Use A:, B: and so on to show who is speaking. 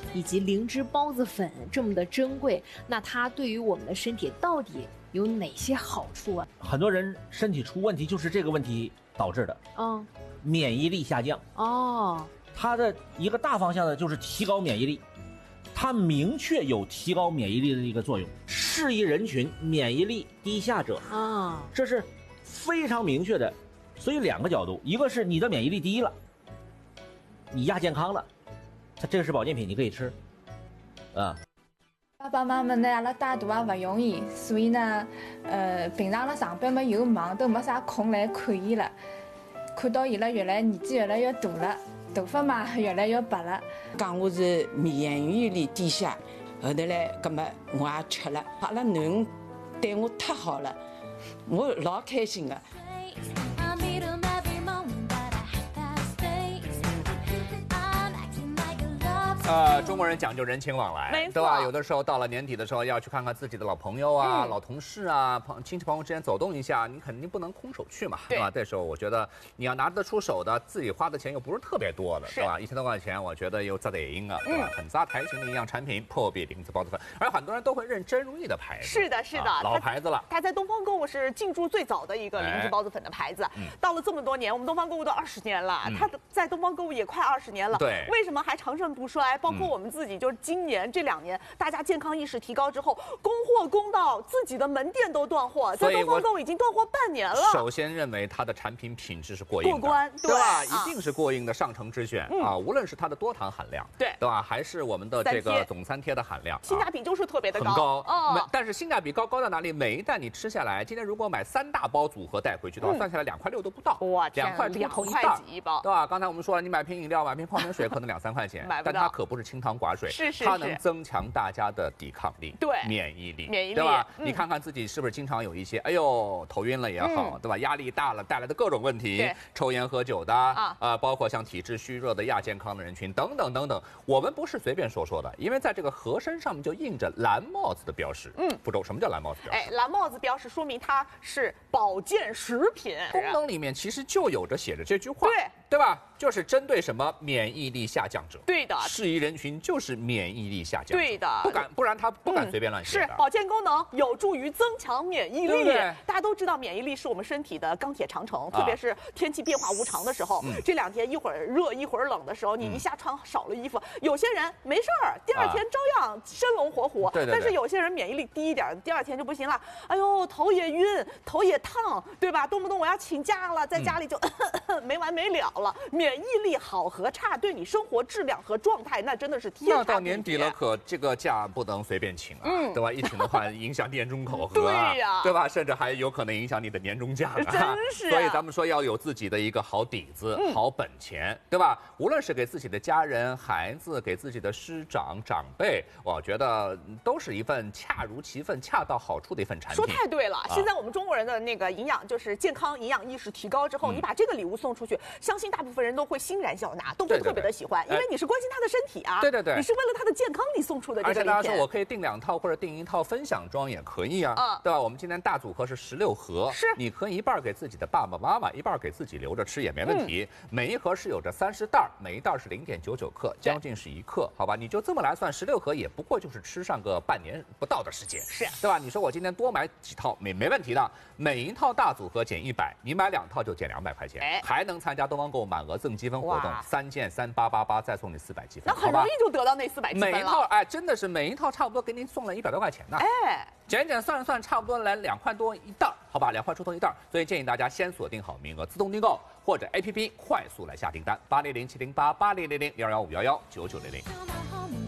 A: 以及灵芝孢子粉这么的珍贵，那它对于我们的身体到底有哪些好处啊？
B: 很多人身体出问题就是这个问题导致的。免疫力下降。它的一个大方向呢就是提高免疫力，它明确有提高免疫力的一个作用。适宜人群免疫力低下者这是非常明确的。所以2个角度，一个是你的免疫力低了，你亚健康了，它这个是保健品，你可以吃，
C: 爸爸妈妈呢，阿拉带大也勿容易，所以呢，平常阿拉上班嘛又忙，都没啥空来看伊了。看到伊拉越来年纪越来越大了，头发嘛越来越白了。
D: 讲我是免疫力低下，后头来，葛么我也吃了。阿拉囡恩对我太好了，我老开心的。
E: 中国人讲究人情往来，
F: 没错，
E: 对吧？有的时候到了年底的时候，要去看看自己的老朋友啊、老同事啊、亲戚朋友之间走动一下，你肯定不能空手去嘛，对吧？这时候我觉得你要拿得出手的，自己花的钱又不是特别多的，对吧？1000多块钱，我觉得又砸得赢啊，对吧？很砸台型的一样产品，破壁灵芝孢子粉，而很多人都会认真如意的牌子。
F: 是的，是的，
E: 老牌子了。
F: 它在东方购物是进驻最早的一个灵芝孢子粉的牌子。到了这么多年，我们东方购物都20年了，它在东方购物也快20年了。
E: 对，
F: 为什么还长盛不衰？包括我们自己，就是今年这2年，大家健康意识提高之后，供货供到自己的门店都断货，在东方购物已经断货半年了。
E: 首先认为它的产品品质是过硬的，
F: 过关，
E: 对吧？一定是过硬的上乘之选啊！无论是它的多糖含量，对吧？还是我们的这个总3贴的含量，
F: 性价比就是特别的
E: 很高。但是性价比高在哪里？每一袋你吃下来，今天如果买3大包组合带回去的话，算下来2块6都不到。哇，2块出头一袋，对吧？刚才我们说了，你买瓶饮料、买瓶泡棉水，可能2、3块钱，但它可不是清汤寡水。它能增强大家的抵抗力，对，免疫力，对吧？你看看自己是不是经常有一些，哎呦，头晕了也好，对吧？压力大了带来的各种问题，抽烟喝酒的包括像体质虚弱的亚健康的人群等等等等，我们不是随便说的，因为在这个盒身上面就印着蓝帽子的标识。福州，什么叫蓝帽子标识？
F: 蓝帽子标识说明它是保健食品，
E: 功能里面其实就有着写着这句话，对吧？就是针对什么免疫力下降者，
F: 对的，
E: 适宜人群就是免疫力下降，
F: 对的，
E: 不然他不敢随便乱写的。
F: 是保健功能有助于增强免疫力，大家都知道免疫力是我们身体的钢铁长城，特别是天气变化无常的时候，这2天一会儿热一会儿冷的时候，你一下穿少了衣服，有些人没事儿，第2天照样生龙活虎，但是有些人免疫力低一点，第2天就不行了，哎呦，头也晕，头也烫，对吧？动不动我要请假了，在家里就没完没了了。免疫力好和差对你生活质量和状态，那真的是天差地别。
E: 那到年底了，可这个假不能随便请啊，对吧？一请的话，影响年终考核啊，对吧？甚至还有可能影响你的年终奖啊。
F: 真是。
E: 所以咱们说要有自己的一个好底子、好本钱，对吧？无论是给自己的家人、孩子，给自己的师长、长辈，我觉得都是一份恰如其分、恰到好处的一份产品。
F: 说太对了，现在我们中国人的那个营养就是健康营养意识提高之后，你把这个礼物送出去，相信大部分人都会欣然笑纳，都会特别的喜欢，因为你是关心他的身体啊，
E: 对，
F: 你是为了他的健康你送出的这个礼品。
E: 而且大家说我可以订2套或者订1套分享装也可以啊，对吧？我们今天大组合是16盒，你可以一半给自己的爸爸妈妈，一半给自己留着吃也没问题。每一盒是有着30袋，每一袋是0.99克，将近是1克，好吧？你就这么来算，16盒也不过就是吃上个半年不到的时间，对吧？你说我今天多买几套没问题的，每一套大组合减100，你买2套就减200块钱，还能参加东方购物满额赠积分活动，3件3888再送你400积分，
F: 那很容易就得到那400积分了。
E: 每一套真的是每一套差不多给你送了100多块钱呢，减算差不多来2块多一袋，好吧，2块出头一袋，所以建议大家先锁定好名额，自动订购或者 APP 快速来下订单，80070880000215119900。